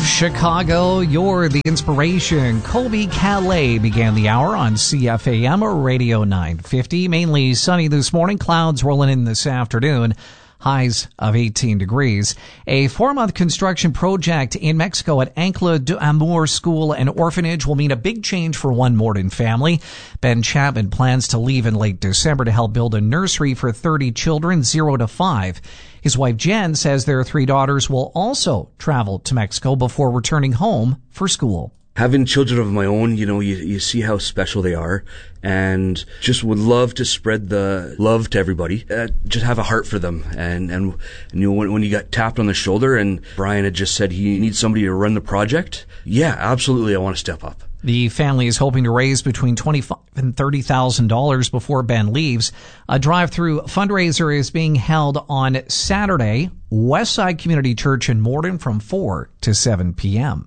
Chicago, you're the inspiration. Colby Calais began the hour on CFAM Radio 950. Mainly sunny this morning, clouds rolling in this afternoon. Highs of 18 degrees. A 4-month construction project in Mexico at Ancla de Amor School and Orphanage will mean a big change for one Morden family. Ben Chapman plans to leave in late December to help build a nursery for 30 children, 0 to 5. His wife Jen says their 3 daughters will also travel to Mexico before returning home for school. Having children of my own, you see how special they are, and just would love to spread the love to everybody. Just have a heart for them, and when you got tapped on the shoulder, and Brian had just said he needs somebody to run the project. Yeah, absolutely, I want to step up. The family is hoping to raise between $25,000 and $30,000 before Ben leaves. A drive-through fundraiser is being held on Saturday, Westside Community Church in Morden, from 4 to 7 p.m.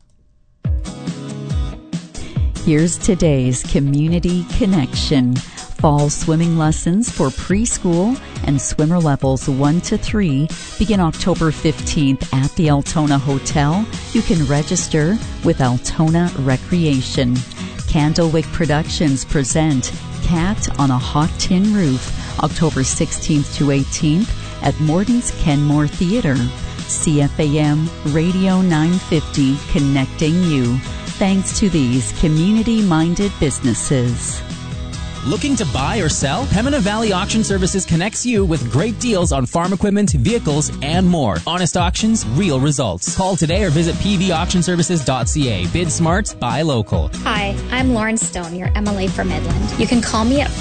Here's today's Community Connection. Fall swimming lessons for preschool and swimmer levels 1 to 3 begin October 15th at the Altona Hotel. You can register with Altona Recreation. Candlewick Productions present Cat on a Hot Tin Roof, October 16th to 18th at Morden's Kenmore Theater. CFAM Radio 950, connecting you. Thanks to these community-minded businesses. Looking to buy or sell? Pembina Valley Auction Services connects you with great deals on farm equipment, vehicles, and more. Honest auctions, real results. Call today or visit pvauctionservices.ca. Bid smart, buy local. Hi, I'm Lauren Stone, your MLA for Midland. You can call me at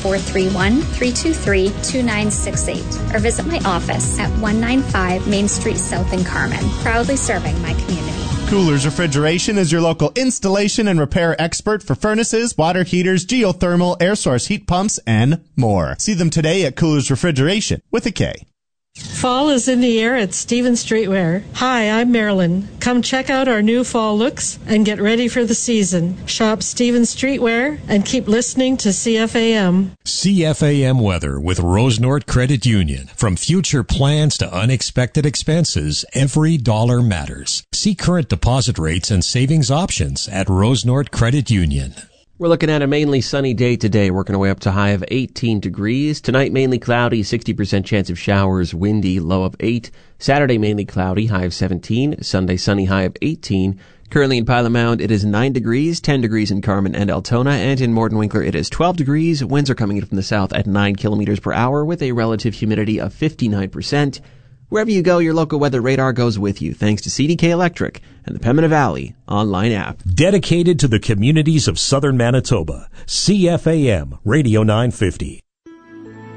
431-323-2968 or visit my office at 195 Main Street South in Carmen, proudly serving my community. Coolers Refrigeration is your local installation and repair expert for furnaces, water heaters, geothermal, air source heat pumps, and more. See them today at Coolers Refrigeration with a K. Fall is in the air at Stevens Streetwear. Hi, I'm Marilyn. Come check out our new fall looks and get ready for the season. Shop Stevens Streetwear and keep listening to CFAM. CFAM weather with Rosenort Credit Union. From future plans to unexpected expenses, every dollar matters. See current deposit rates and savings options at Rosenort Credit Union. We're looking at a mainly sunny day today, working our way up to a high of 18 degrees. Tonight, mainly cloudy, 60% chance of showers, windy, low of 8. Saturday, mainly cloudy, high of 17. Sunday, sunny, high of 18. Currently in Pilot Mound, it is 9 degrees, 10 degrees in Carmen and Altona, and in Morden Winkler, it is 12 degrees. Winds are coming in from the south at 9 kilometers per hour with a relative humidity of 59%. Wherever you go, your local weather radar goes with you, thanks to CDK Electric and the Pembina Valley online app. Dedicated to the communities of southern Manitoba, CFAM Radio 950.